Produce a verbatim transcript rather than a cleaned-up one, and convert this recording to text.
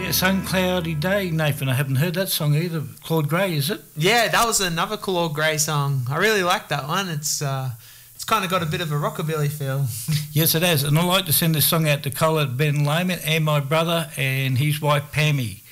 Yes, Uncloudy Day, Nathan. I haven't heard that song either. Claude Gray, is it? Yeah, that was another Claude Gray song. I really like that one. It's uh, it's kind of got a bit of a rockabilly feel. Yes, it has. And I'd like to send this song out to Colin Ben Lehman and my brother and his wife Pammy.